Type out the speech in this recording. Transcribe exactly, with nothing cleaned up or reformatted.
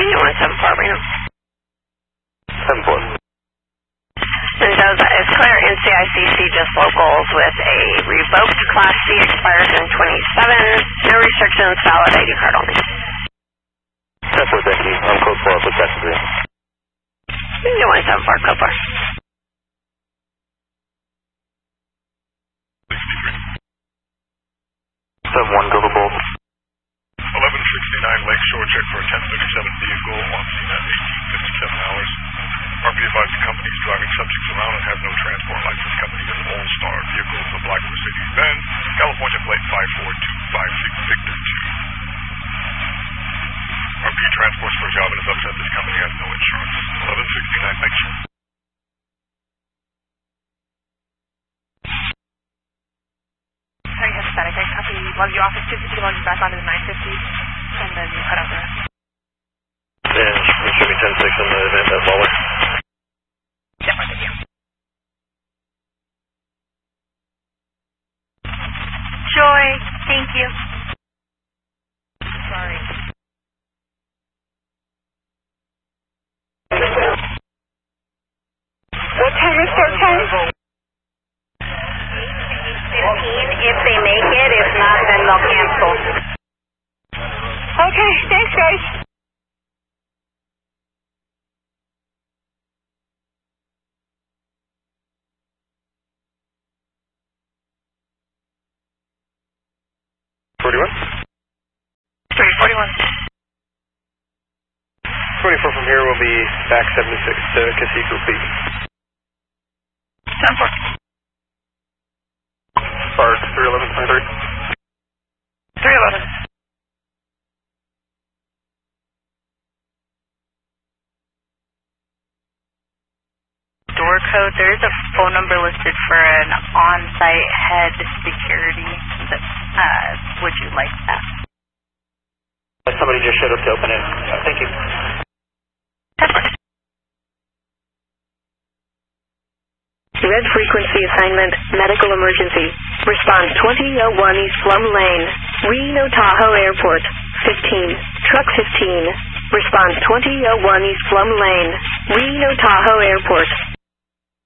Union one seven four, Reno. seven four. Mendoza is clear. N C I C C just locals with a revoked Class C expires in twenty-seven. No restrictions, valid I D card only. ten four, thank you. I'm code four, with that three. Union one seven four, code four. seven one, go to both. eleven sixty-nine Lakeshore, check for a ten thirty-seven vehicle on scene at eighteen fifty-seven hours. R P advised the company is driving subjects around and has no transport license. Company is All-Star. Vehicle is a black Mercedes-Benz, California plate five four two five six Victor G. R P transports for a job and is upset this company has no insurance. eleven sixty-nine Lakeshore. Sorry, have static. I copy. Log you off at two fifty, log you back onto the nine fifty, and then you cut out the rest. And it should be ten six in the event that's lower. Yeah, thank you. Joy, thank you. Sorry. What time is start time? fifteen if they make it. If not, then they'll cancel. Okay, thanks, guys. forty-one? three forty-one. twenty-four from here will be back seventy-six to Cathedral Peak. ten four. Park three eleven twenty-three. three eleven. Door code, there is a phone number listed for an on-site head security. That, uh, would you like that? Somebody just showed up to open it. Thank you. Red frequency assignment, medical emergency. Response twenty oh one East Plum Lane, Reno Tahoe Airport. fifteen, truck fifteen. Response twenty oh one East Plum Lane, Reno Tahoe Airport.